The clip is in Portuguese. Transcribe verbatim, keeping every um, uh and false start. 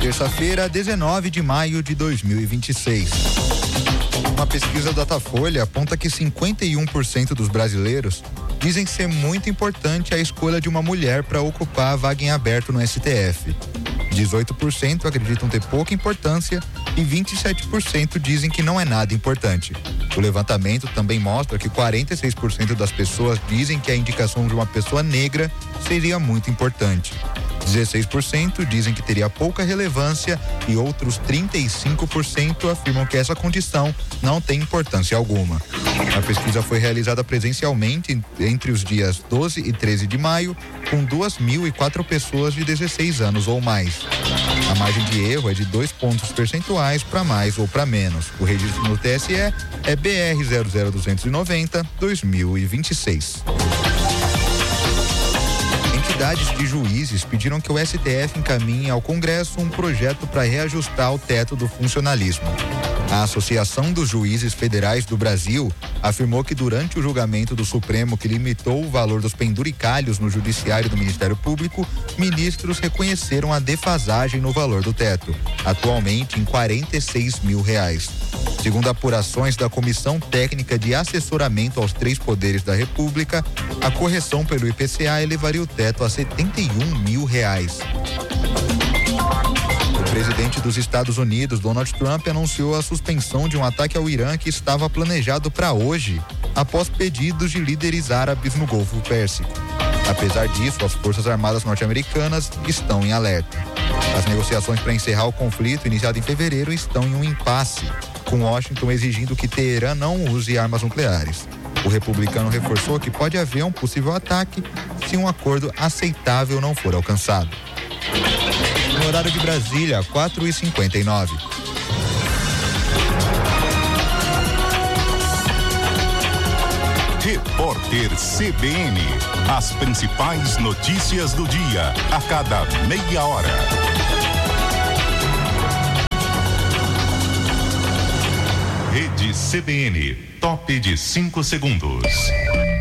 Terça-feira, dezenove de maio de dois mil e vinte e seis. Uma pesquisa da Datafolha aponta que cinquenta e um por cento dos brasileiros dizem ser muito importante a escolha de uma mulher para ocupar a vaga em aberto no S T F. dezoito por cento acreditam ter pouca importância e vinte e sete por cento dizem que não é nada importante. O levantamento também mostra que quarenta e seis por cento das pessoas dizem que a indicação de uma pessoa negra seria muito importante. dezesseis por cento dizem que teria pouca relevância e outros trinta e cinco por cento afirmam que essa condição não tem importância alguma. A pesquisa foi realizada presencialmente entre os dias doze e treze de maio, com duas mil e quatro pessoas de dezesseis anos ou mais. A margem de erro é de dois pontos percentuais para mais ou para menos. O registro no T S E é B R zero zero duzentos e noventa dois mil e vinte e seis. Entidades de juízes pediram que o S T F encaminhe ao Congresso um projeto para reajustar o teto do funcionalismo. A Associação dos Juízes Federais do Brasil afirmou que durante o julgamento do Supremo que limitou o valor dos penduricalhos no judiciário do Ministério Público, ministros reconheceram a defasagem no valor do teto, atualmente em quarenta e seis mil reais. Segundo apurações da Comissão Técnica de Assessoramento aos Três Poderes da República, a correção pelo I P C A elevaria o teto a setenta e um mil reais. O presidente dos Estados Unidos, Donald Trump, anunciou a suspensão de um ataque ao Irã que estava planejado para hoje, após pedidos de líderes árabes no Golfo Pérsico. Apesar disso, as Forças Armadas norte-americanas estão em alerta. As negociações para encerrar o conflito, iniciado em fevereiro, estão em um impasse, com Washington exigindo que Teherã não use armas nucleares. O republicano reforçou que pode haver um possível ataque se um acordo aceitável não for alcançado. No horário de Brasília, quatro e cinquenta e nove. Repórter C B N. As principais notícias do dia, a cada meia hora. Rede C B N, top de cinco segundos.